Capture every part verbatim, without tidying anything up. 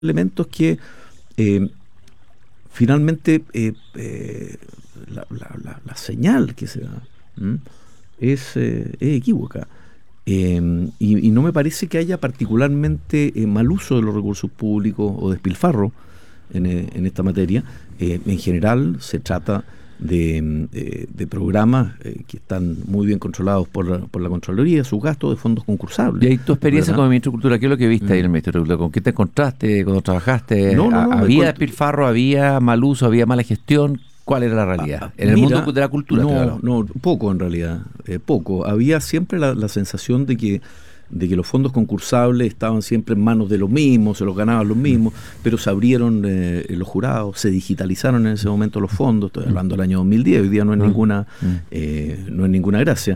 elementos que eh, finalmente eh, eh, la, la, la, la señal que se da ¿m? es, eh, es equívoca. Eh, y, y no me parece que haya particularmente eh, mal uso de los recursos públicos o despilfarro en, eh, en esta materia. Eh, en general se trata de, de, de programas eh, que están muy bien controlados por la, por la Contraloría, sus gastos de fondos concursables. Y ahí tu experiencia ¿verdad? como ministro de Cultura, ¿qué es lo que viste Mm. ahí en el Ministerio de Cultura? ¿Con qué te encontraste cuando trabajaste? No, no, no, me ¿Había encontr- despilfarro, había mal uso, había mala gestión? ¿Cuál era la realidad? Ah, en el mira, mundo de la cultura. te No, hablo. no, poco en realidad, eh, poco. Había siempre la, la sensación de que de que los fondos concursables estaban siempre en manos de los mismos, se los ganaban los mismos, pero se abrieron eh, los jurados, se digitalizaron en ese momento los fondos, estoy hablando del año dos mil diez, hoy día no es ninguna, eh, no es ninguna gracia.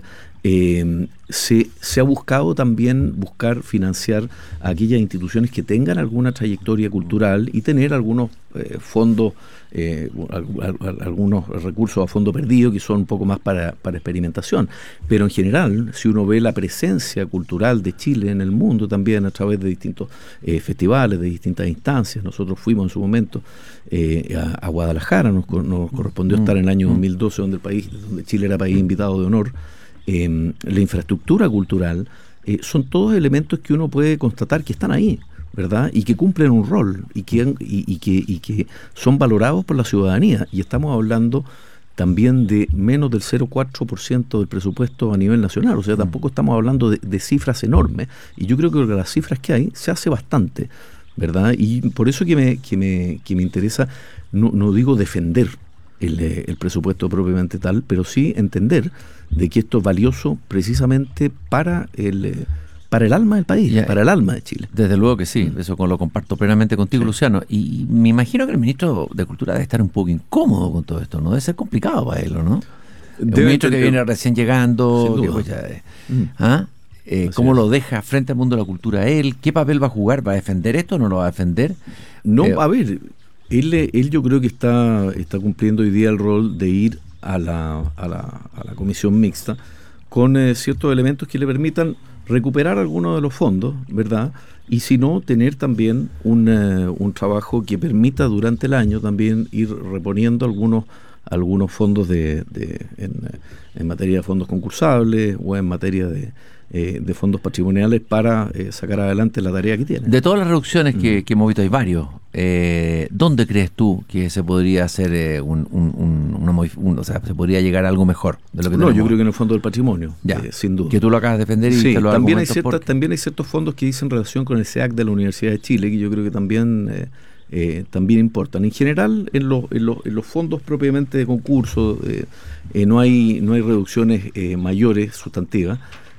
Eh, se, se ha buscado también buscar financiar a aquellas instituciones que tengan alguna trayectoria cultural y tener algunos eh, fondos, eh, al, al, algunos recursos a fondo perdido que son un poco más para, para experimentación. Pero en general, si uno ve la presencia cultural de Chile en el mundo también a través de distintos eh, festivales, de distintas instancias, nosotros fuimos en su momento eh, a, a Guadalajara, nos, nos correspondió estar en el año dos mil doce donde el país, donde Chile era país invitado de honor. Eh, la infraestructura cultural eh, son todos elementos que uno puede constatar que están ahí, ¿verdad? Y que cumplen un rol y que, y, y que, y que son valorados por la ciudadanía. Y estamos hablando también de menos del cero coma cuatro por ciento del presupuesto a nivel nacional. O sea, tampoco estamos hablando de, de cifras enormes. Y yo creo que las cifras que hay se hace bastante, ¿verdad? Y por eso que me, que me, que me interesa, no, no digo defender el, el presupuesto propiamente tal, pero sí entender de que esto es valioso precisamente para el para el alma del país, Ya, para el alma de Chile. Desde luego que sí, eso lo comparto plenamente contigo, sí. Luciano. Y me imagino que el ministro de Cultura debe estar un poco incómodo con todo esto, ¿no? Debe ser complicado para él, ¿no? Debe un ministro entender, que viene recién llegando, que pues ya, eh, mm. ¿ah? Eh, ¿Cómo es. lo deja frente al mundo de la cultura él? ¿Qué papel va a jugar? ¿Va a defender esto o no lo va a defender? No, eh, a ver, él, él yo creo que está, está cumpliendo hoy día el rol de ir a la, a la, a la comisión mixta con eh, ciertos elementos que le permitan recuperar algunos de los fondos, ¿verdad? Y si no, tener también un, uh, un trabajo que permita durante el año también ir reponiendo algunos algunos fondos de, de en, en materia de fondos concursables o en materia de, eh, de fondos patrimoniales para eh, sacar adelante la tarea que tiene. De todas las reducciones que, que hemos visto, hay varios. Eh, ¿Dónde crees tú que se podría hacer eh, un, un, un, una modif- un, o sea, se podría llegar a algo mejor de lo que No, tenemos? yo creo que en el fondo del patrimonio, ya, eh, sin duda. Que tú lo acabas de defender y sí, te lo también hay argumentos ciertas, porque... también hay ciertos fondos que dicen relación con el S E A C de la Universidad de Chile, que yo creo que también eh, eh, también importan. En general, en, lo, en, lo, en los fondos propiamente de concurso eh, eh, no hay no hay reducciones eh, mayores, sustantivas,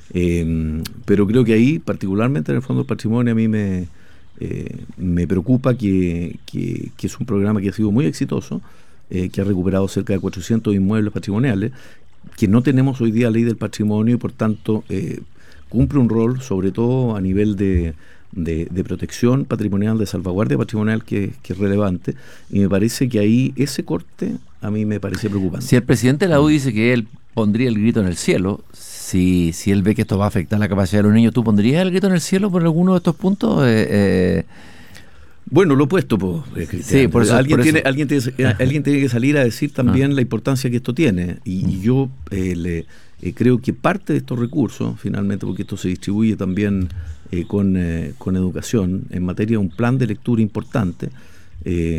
eh, pero creo que ahí, particularmente en el Fondo del Patrimonio, a mí me eh, me preocupa que, que, que es un programa que ha sido muy exitoso, eh, que ha recuperado cerca de cuatrocientos inmuebles patrimoniales, que no tenemos hoy día ley del patrimonio y por tanto eh, cumple un rol sobre todo a nivel de, de, de protección patrimonial, de salvaguardia patrimonial que, que es relevante, y me parece que ahí ese corte a mí me parece preocupante. Si el presidente de la U dice que él pondría el grito en el cielo, si, si él ve que esto va a afectar la capacidad de los niños, ¿tú pondrías el grito en el cielo por alguno de estos puntos? Eh, eh, Bueno, lo he puesto, pues, Cristian. Sí, por eso, alguien, por tiene, eso. alguien, tiene, alguien tiene que salir a decir también ah. la importancia que esto tiene. Y, y yo eh, le, eh, creo que parte de estos recursos, finalmente, porque esto se distribuye también eh, con, eh, con educación, en materia de un plan de lectura importante, eh,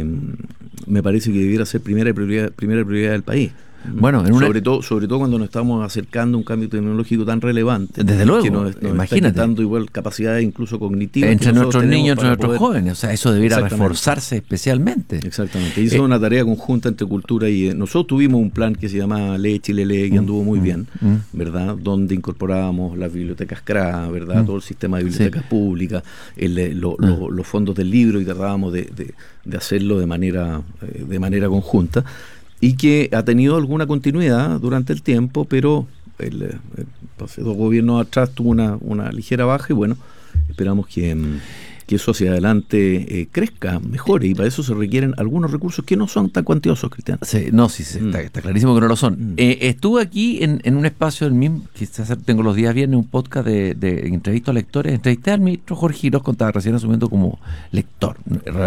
me parece que debiera ser primera prioridad, primera prioridad del país. Bueno, en una... sobre todo sobre todo cuando nos estamos acercando a un cambio tecnológico tan relevante. Desde luego, que nos, nos imagínate. está quitando igual capacidades incluso cognitivas. Entre nuestros niños, entre nuestros poder... jóvenes. O sea, eso debiera reforzarse especialmente. Exactamente. Hizo eh, una tarea conjunta entre cultura y... Eh, nosotros tuvimos un plan que se llama Lee Chile Lee, que anduvo muy mm, bien, mm. ¿verdad? Donde incorporábamos las bibliotecas C R A, ¿verdad? Mm. Todo el sistema de bibliotecas sí. públicas, el, lo, lo, mm. los fondos del libro, y tratábamos de, de, de hacerlo de manera, eh, de manera conjunta. Y que ha tenido alguna continuidad durante el tiempo, pero el, el, el gobierno atrás tuvo una, una ligera baja y bueno, esperamos que... que eso hacia adelante eh, crezca, mejore, y para eso se requieren algunos recursos que no son tan cuantiosos, Cristian. Sí, no, sí, sí, mm. está, está clarísimo que no lo son. Mm. Eh, estuve aquí en, en un espacio del M I M, quizás tengo los días viernes, un podcast de, de entrevistas a lectores. Entrevisté al ministro Jorge Girós, contaba recién asumiendo como lector.